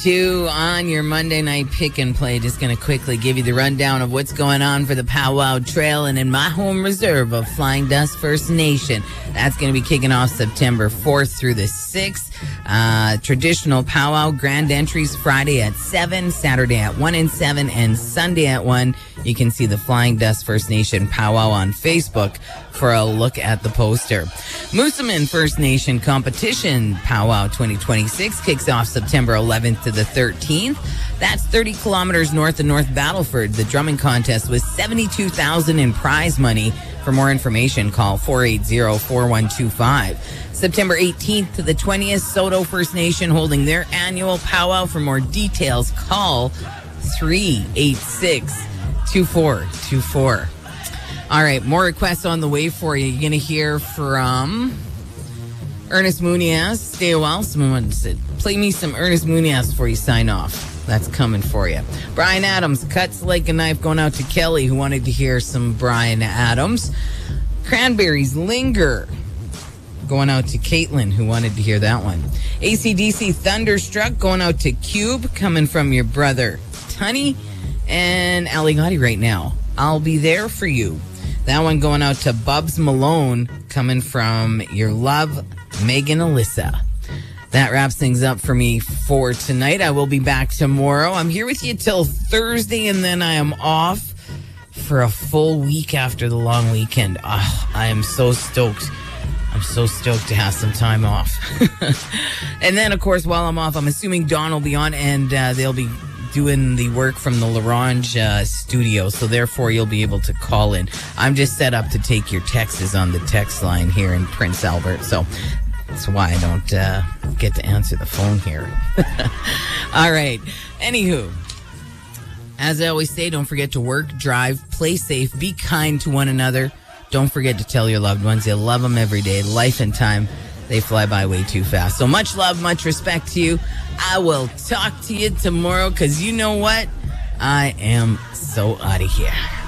6:52 on your Monday night pick and play. Just going to quickly give you the rundown of what's going on for the Powwow Trail and in my home reserve of Flying Dust First Nation. That's going to be kicking off September 4th through the 6th. Traditional powwow grand entries Friday at 7, Saturday at 1 and 7, and Sunday at 1. You can see the Flying Dust First Nation powwow on Facebook for a look at the poster. Moosomin First Nation Competition Powwow 2026 kicks off September 11th to the 13th. That's 30 kilometers north of North Battleford. The drumming contest was $72,000 in prize money. For more information, call 480-4125. September 18th to the 20th, Soto First Nation holding their annual powwow. For more details, call 386-2424. All right, more requests on the way for you. You're going to hear from Ernest Muniz. Stay a while. Someone said, play me some Ernest Muniz before you sign off. That's coming for you. Brian Adams, Cuts Like a Knife, going out to Kelly, who wanted to hear some Brian Adams. Cranberries, Linger, going out to Caitlin, who wanted to hear that one. AC/DC, Thunderstruck, going out to Cube, coming from your brother Tunny. And Ali Gotti right now, I'll Be There For You. That one going out to Bubs Malone, coming from your love, Megan Alyssa. That wraps things up for me for tonight. I will be back tomorrow. I'm here with you till Thursday, and then I am off for a full week after the long weekend. I am so stoked. I'm so stoked to have some time off. And then, of course, while I'm off, I'm assuming Dawn will be on, and they'll be doing the work from the Larange studio, so therefore you'll be able to call in. I'm just set up to take your texts on the text line here in Prince Albert, so that's why I don't get to answer the phone here. All right. Anywho, as I always say, don't forget to work, drive, play safe, be kind to one another. Don't forget to tell your loved ones you love them every day. Life and time, they fly by way too fast. So much love, much respect to you. I will talk to you tomorrow because you know what? I am so out of here.